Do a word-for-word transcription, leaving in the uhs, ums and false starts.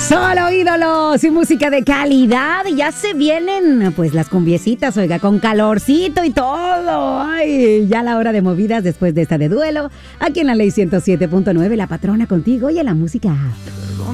Solo ídolos y música de calidad. Y ya se vienen, pues, las cumbiecitas, oiga, con calorcito y todo. Ay, ya la hora de movidas después de esta de duelo. Aquí en la Ley ciento siete punto nueve, la patrona contigo y en la música.